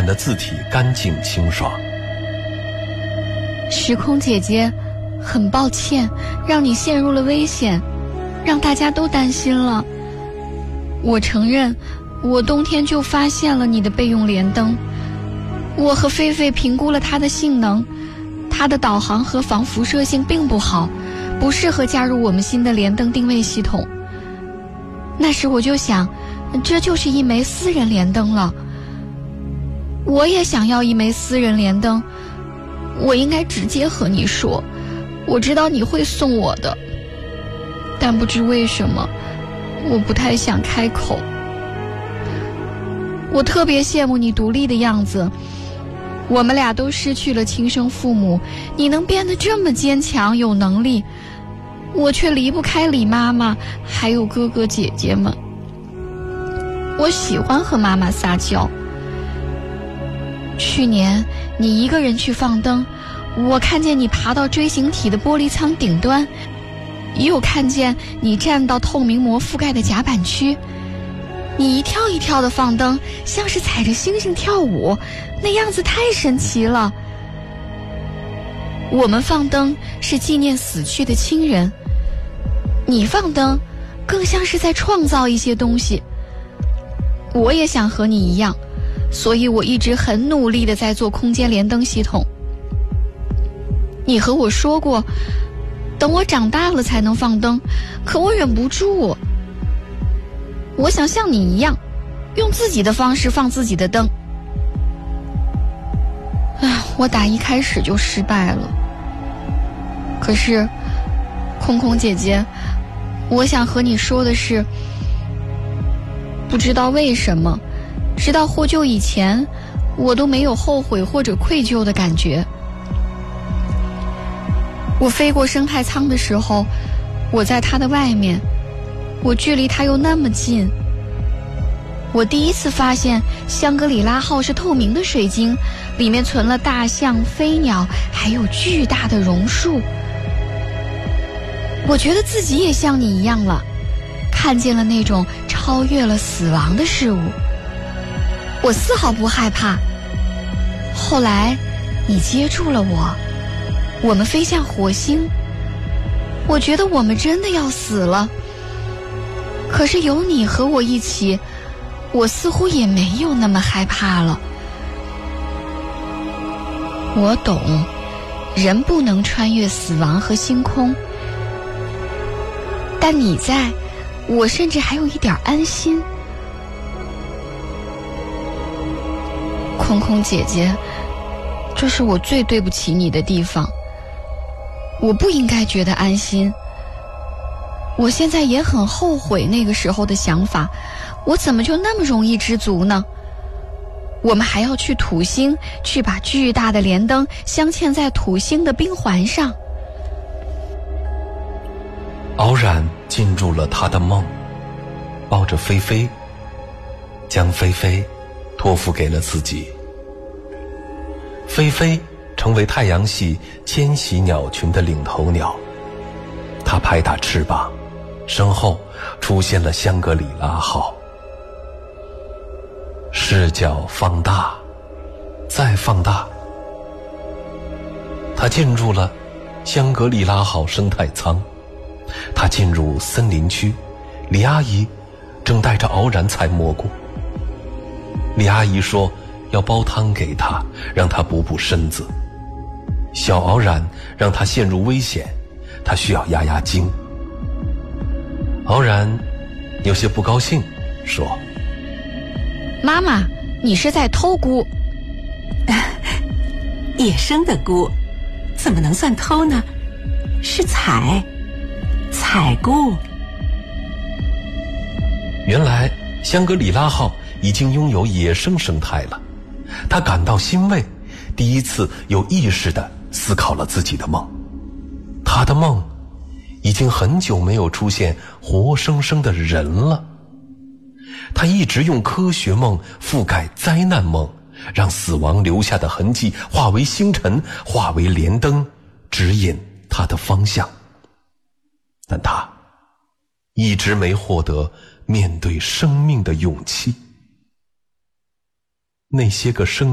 染的字体干净清爽。 时空姐姐，很抱歉让你陷入了危险，让大家都担心了。我承认，我冬天就发现了你的备用联灯。我和菲菲评估了它的性能，它的导航和防辐射性并不好，不适合加入我们新的联灯定位系统。那时我就想，这就是一枚私人联灯了。我也想要一枚私人联灯，我应该直接和你说，我知道你会送我的，但不知为什么，我不太想开口。我特别羡慕你独立的样子，我们俩都失去了亲生父母，你能变得这么坚强有能力，我却离不开李妈妈还有哥哥姐姐们。我喜欢和妈妈撒娇。去年你一个人去放灯，我看见你爬到锥形体的玻璃舱顶端，又看见你站到透明膜覆盖的甲板区，你一跳一跳的放灯，像是踩着星星跳舞，那样子太神奇了。我们放灯是纪念死去的亲人，你放灯更像是在创造一些东西。我也想和你一样，所以我一直很努力地在做空间联灯系统。你和我说过，等我长大了才能放灯，可我忍不住。我想像你一样，用自己的方式放自己的灯。我打一开始就失败了。可是，空空姐姐，我想和你说的是，不知道为什么，直到获救以前，我都没有后悔或者愧疚的感觉。我飞过生态舱的时候，我在它的外面，我距离它又那么近。我第一次发现香格里拉号是透明的水晶，里面存了大象、飞鸟，还有巨大的榕树。我觉得自己也像你一样了，看见了那种超越了死亡的事物。我丝毫不害怕。后来你接住了我们飞向火星，我觉得我们真的要死了。可是有你和我一起，我似乎也没有那么害怕了。我懂，人不能穿越死亡和星空，但你在，我甚至还有一点安心。空空姐姐，这是我最对不起你的地方。我不应该觉得安心。我现在也很后悔那个时候的想法，我怎么就那么容易知足呢？我们还要去土星，去把巨大的联灯镶嵌在土星的冰环上。 敖然进入了他的梦，抱着菲菲，将菲菲托付给了自己。菲菲成为太阳系迁徙鸟群的领头鸟，它拍打翅膀，身后出现了香格里拉号。视角放大，再放大，它进入了香格里拉号生态舱。他进入森林区，李阿姨正带着敖然采蘑菇。李阿姨说要煲汤给他，让他补补身子。小敖然让他陷入危险，他需要压压惊。敖然有些不高兴，说： 妈妈，你是在偷菇。 野生的菇怎么能算偷呢？是采菇。 原来香格里拉号已经拥有野生生态了，他感到欣慰，第一次有意识地思考了自己的梦。他的梦已经很久没有出现活生生的人了。他一直用科学梦覆盖灾难梦，让死亡留下的痕迹化为星辰，化为连灯，指引他的方向。但他一直没获得面对生命的勇气。那些个生